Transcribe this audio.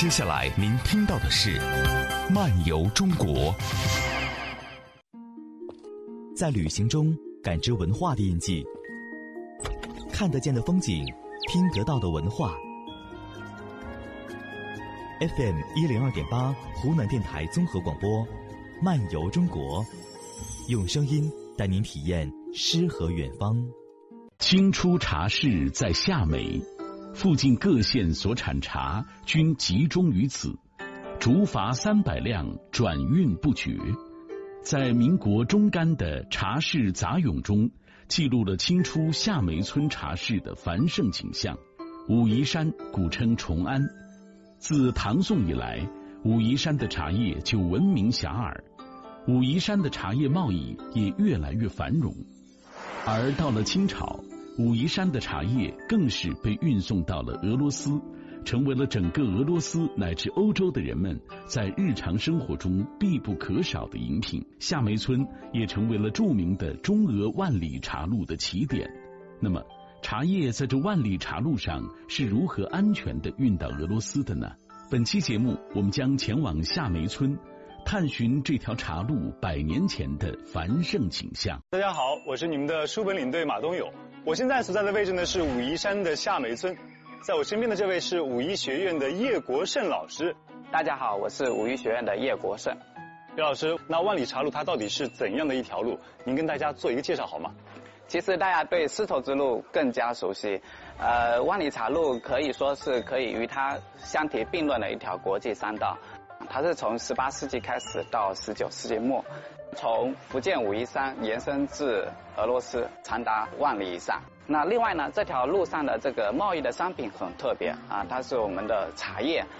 接下来您听到的是《漫游中国》。 在旅行中感知文化的印记，看得见的风景，听得到的文化。FM 102.8湖南电台综合广播，《漫游中国》，用声音带您体验诗和远方。 清初茶室在夏美，附近各县所产茶均集中于此，竹筏300辆，转运不绝。在民国中干的《茶室杂咏》中，记录了清初夏梅村茶室的繁盛景象。武夷山古称崇安，自唐宋以来，武夷山的茶叶就闻名遐迩，武夷山的茶叶贸易也越来越繁荣。而到了清朝，武夷山的茶叶更是被运送到了俄罗斯，成为了整个俄罗斯乃至欧洲的人们在日常生活中必不可少的饮品。夏梅村也成为了著名的中俄万里茶路的起点。那么茶叶在这万里茶路上是如何安全地运到俄罗斯的呢？本期节目我们将前往夏梅村，探寻这条茶路100年前的繁盛景象。 大家好，我是你们的书本领队马东友。我现在所在的位置呢是武夷山的夏梅村，在我身边的这位是武夷学院的叶国胜老师。 大家好，我是武夷学院的叶国胜。 叶老师，那万里茶路它到底是怎样的一条路？您跟大家做一个介绍好吗？ 其实大家对丝绸之路更加熟悉，万里茶路可以说是可以与它相提并论的一条国际商道。它是从18世纪开始到19世纪末，从福建武夷山延伸至俄罗斯，长达万里以上。那另外呢，这条路上的这个贸易的商品很特别啊，它是我们的茶叶